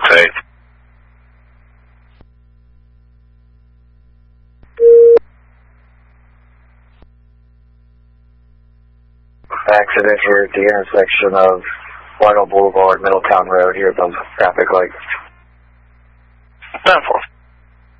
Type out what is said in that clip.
Say. Accident here at the intersection of Whitehall Boulevard, Middletown Road here above traffic light. 10-4.